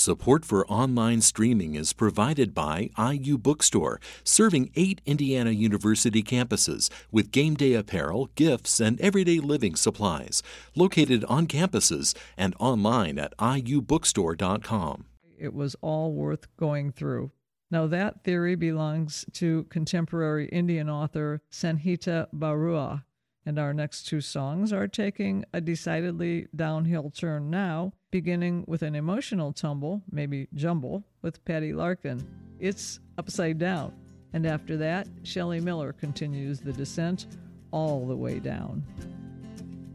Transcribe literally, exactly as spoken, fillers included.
Support for online streaming is provided by I U Bookstore, serving eight Indiana University campuses with game day apparel, gifts, and everyday living supplies. Located on campuses and online at I U bookstore dot com. It was all worth going through. Now, that theory belongs to contemporary Indian author Sanhita Barua, and our next two songs are taking a decidedly downhill turn now, beginning with an emotional tumble, maybe jumble, with Patty Larkin. It's Upside Down, and after that, Shelley Miller continues the descent all the way down.